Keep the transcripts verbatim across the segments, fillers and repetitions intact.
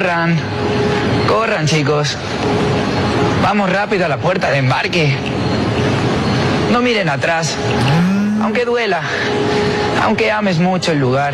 Corran, corran, chicos. Vamos rápido a la puerta de embarque. No miren atrás, aunque duela, aunque ames mucho el lugar.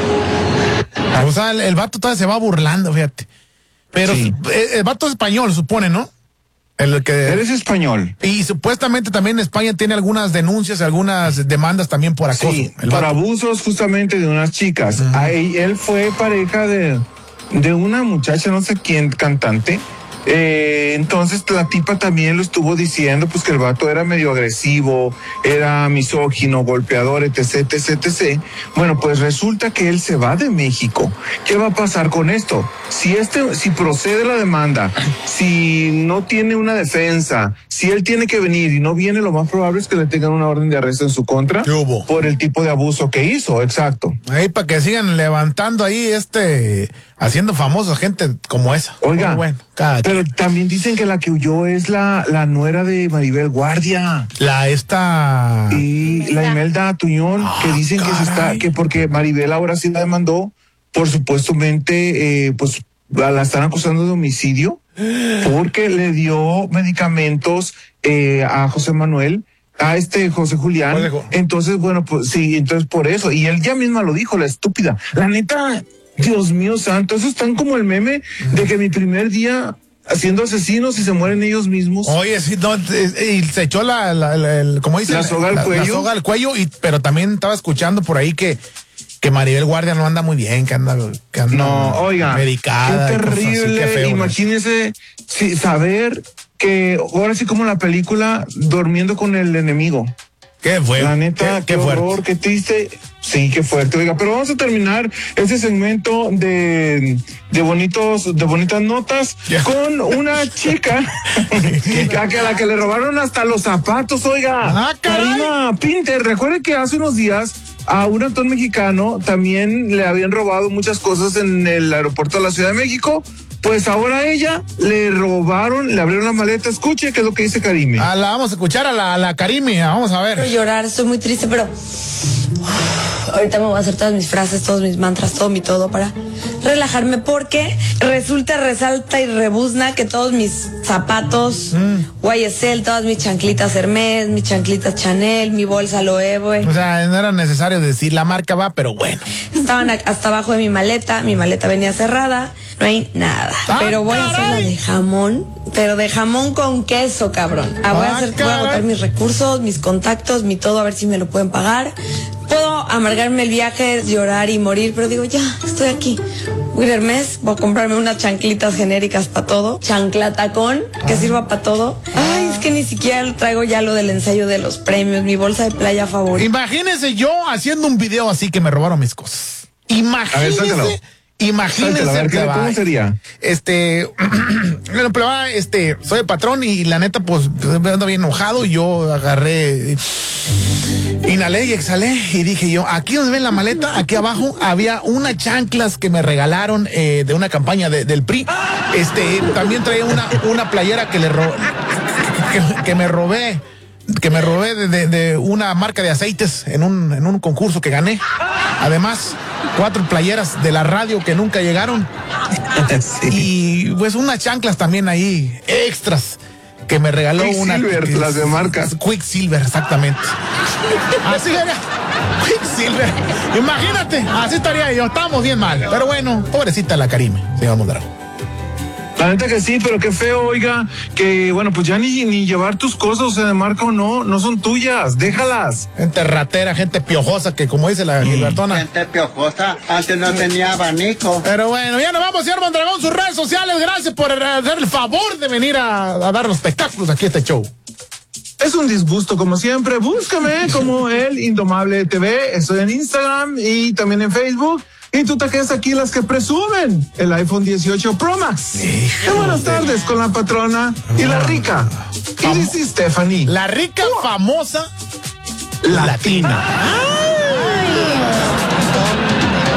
O sea, el, el vato todavía se va burlando, fíjate. Pero sí. el, el vato es español, supone, ¿no? El que eres español. Y supuestamente también España tiene algunas denuncias, algunas demandas también por acoso. Sí, el por vato. abusos justamente de unas chicas. Uh-huh. Ahí, él fue pareja de, de una muchacha, no sé quién, cantante. Eh, entonces la tipa también lo estuvo diciendo, pues que el vato era medio agresivo, era misógino, golpeador, etc, etc, etc. Bueno, pues resulta que él se va de México. ¿Qué va a pasar con esto? Si este, si procede la demanda, si no tiene una defensa, si él tiene que venir y no viene, lo más probable es que le tengan una orden de arresto en su contra. ¿Qué hubo? Por el tipo de abuso que hizo, exacto. Ahí para que sigan levantando ahí este, haciendo famosos gente como esa. Oiga, bueno, pero también dicen que la que huyó es la, la nuera de Maribel Guardia. La esta... Y la Imelda Tuñón, ah, que dicen caray. que se está, que porque Maribel ahora sí la demandó, por supuestamente, eh, pues la están acusando de homicidio, porque le dio medicamentos eh, a José Manuel, a este José Julián. Entonces, bueno, pues sí, entonces por eso. Y él ya misma lo dijo, la estúpida. La neta, Dios mío santo, eso es tan como el meme de que mi primer día haciendo asesinos y se mueren ellos mismos. Oye, sí, no, y se echó la, la, la el, ¿cómo dice? La soga al la, cuello. La soga al cuello, y, pero también estaba escuchando por ahí que, que Maribel Guardia no anda muy bien, que anda, que anda no, oiga, medicada. Qué terrible, así, qué feo, imagínese sí, saber que ahora sí como la película Durmiendo con el enemigo. Qué fuerte. La neta, qué, qué, qué horror, qué triste. Sí, qué fuerte. Oiga, pero vamos a terminar este segmento de, de bonitos, de bonitas notas yeah. con una chica a, que, a la que le robaron hasta los zapatos, oiga. Ah, Karina Pinter, recuerde que hace unos días a un actor mexicano también le habían robado muchas cosas en el aeropuerto de la Ciudad de México. Pues ahora a ella le robaron, le abrieron la maleta. Escuche qué es lo que dice Karime. Ah, la vamos a escuchar a la, a la Karime, vamos a ver. Quiero llorar, estoy muy triste, pero uf, ahorita me voy a hacer todas mis frases, todos mis mantras, todo mi todo para relajarme, porque resulta, resalta y rebuzna que todos mis zapatos mm. Y S L, todas mis chanclitas Hermes, mis chanclitas Chanel, mi bolsa Loewe. O sea, no era necesario decir la marca, va, pero bueno. Estaban hasta abajo de mi maleta, mi maleta venía cerrada, no hay nada. Ah, pero voy caray. a hacer la de jamón, pero de jamón con queso, cabrón. Ah, voy, ah, a hacer, voy a agotar mis recursos, mis contactos, mi todo, a ver si me lo pueden pagar. Puedo amargarme el viaje, llorar y morir, pero digo, ya, estoy aquí. Voy a Hermes, voy a comprarme unas chanclitas genéricas para todo, chanclatacón, que ah. sirva para todo. Ay, es que ni siquiera traigo ya lo del ensayo de los premios, mi bolsa de playa favorita. Imagínense yo haciendo un video así que me robaron mis cosas. Imagínense. Imagínense, a ver, ¿qué, ¿cómo sería? Este, bueno, pero este, soy el patrón y la neta, pues, ando bien enojado y yo agarré, inhalé y exhalé y dije yo, aquí donde ven la maleta, aquí abajo había unas chanclas que me regalaron eh, de una campaña de, del P R I. Este, también traía una, una playera que le ro que, que me robé. que me robé de, de, de una marca de aceites en un, en un concurso que gané. Además, cuatro playeras de la radio que nunca llegaron. Sí. Y pues unas chanclas también ahí, extras, que me regaló una. Quicksilver, las de marca. Quicksilver, exactamente. Así era. Quicksilver. Imagínate, así estaría yo. Estábamos bien mal. Pero bueno, pobrecita la Karime, señor Mondragón. La neta que sí, pero qué feo, oiga, que bueno, pues ya ni, ni llevar tus cosas, o sea, de marca o no, no son tuyas, déjalas. Gente ratera, gente piojosa, que como dice la Gilbertona. Mm. Gente piojosa, antes no tenía abanico. Pero bueno, ya nos vamos, señor Mondragón, sus redes sociales, gracias por hacer el favor de venir a, a dar los espectáculos aquí a este show. Es un disgusto, como siempre, búscame como El Indomable T V, estoy en Instagram y también en Facebook. Y tú te quedas aquí las que presumen el iPhone dieciocho Pro Max. Qué buenas tardes con la patrona y la rica. Y dice Stephanie. La rica, famosa latina. latina.